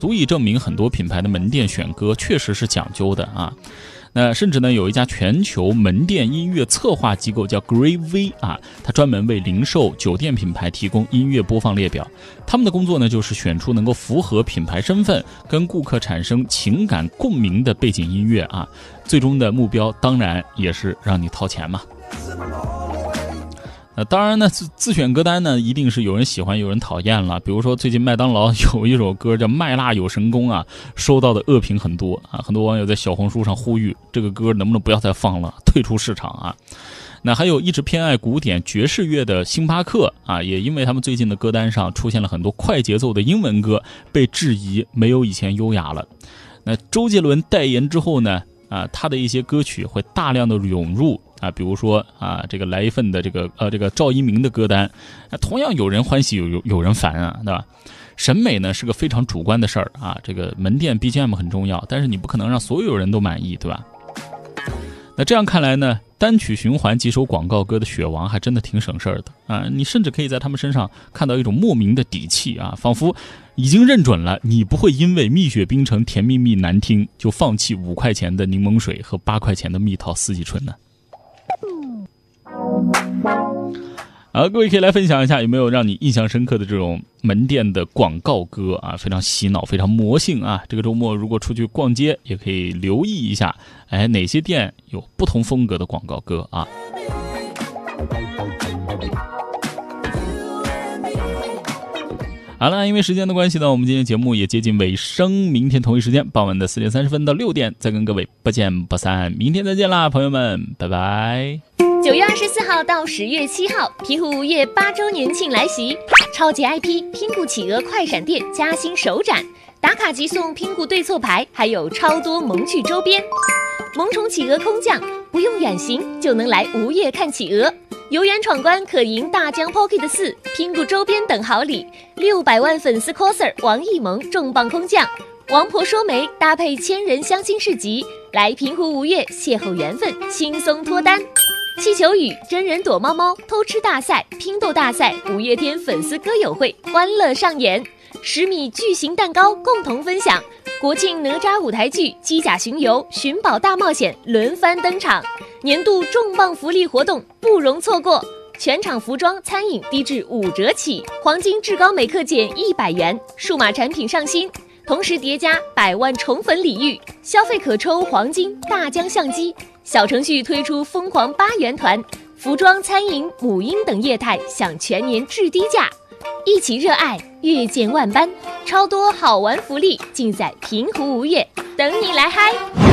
足以证明很多品牌的门店选歌确实是讲究的啊。那甚至呢，有一家全球门店音乐策划机构叫 GRAVE 啊，它专门为零售、酒店品牌提供音乐播放列表。他们的工作呢，就是选出能够符合品牌身份、跟顾客产生情感共鸣的背景音乐啊。最终的目标当然也是让你掏钱嘛。当然呢，自选歌单呢，一定是有人喜欢有人讨厌了。比如说最近麦当劳有一首歌叫《麦辣有神功》啊，收到的恶评很多啊，很多网友在小红书上呼吁这个歌能不能不要再放了，退出市场啊。那还有一直偏爱古典爵士乐的星巴克啊，也因为他们最近的歌单上出现了很多快节奏的英文歌，被质疑没有以前优雅了。那周杰伦代言之后呢，他的一些歌曲会大量的涌入啊，比如说啊，这个来一份的这个赵一鸣的歌单，同样有人欢喜有人烦啊，对吧？审美呢是个非常主观的事儿啊，这个门店 BGM 很重要，但是你不可能让所有人都满意，对吧？那这样看来呢，单曲循环几首广告歌的雪王还真的挺省事儿的啊！你甚至可以在他们身上看到一种莫名的底气啊，仿佛已经认准了你不会因为蜜雪冰城甜蜜蜜难听就放弃5块钱的柠檬水和8块钱的蜜桃四季春呢。好，各位可以来分享一下有没有让你印象深刻的这种门店的广告歌啊，非常洗脑，非常魔性啊。这个周末如果出去逛街也可以留意一下，哪些店有不同风格的广告歌啊。好了，因为时间的关系呢，我们今天节目也接近尾声，明天同一时间傍晚的4点30分到6点再跟各位不见不散，明天再见啦，朋友们，拜拜。 9月24号到10月7号，平湖无业8周年庆来袭，超级 IP 拼谷企鹅快闪店加薪首展，打卡即送拼谷对错牌，还有超多萌趣周边。萌宠企鹅空降，不用远行就能来无业看企鹅，有缘闯关可赢大疆 Pocket 4、拼谷周边等好礼，600万粉丝 coser 王艺萌重磅空降，王婆说媒搭配1000人相亲市集，来平湖无业邂逅缘分，轻松脱单。气球雨、真人躲猫猫、偷吃大赛、拼豆大赛、五月天粉丝歌友会欢乐上演，10米巨型蛋糕共同分享，国庆哪吒舞台剧、机甲巡游、寻宝大冒险轮番登场，年度重磅福利活动不容错过，全场服装、餐饮低至5折起，黄金至高每克减100元，数码产品上新，同时叠加100万宠粉礼遇，消费可抽黄金大疆相机，小程序推出疯狂8元团，服装、餐饮、母婴等业态享全年至低价，一起热爱，越见万般，超多好玩福利尽在平湖无业，等你来嗨。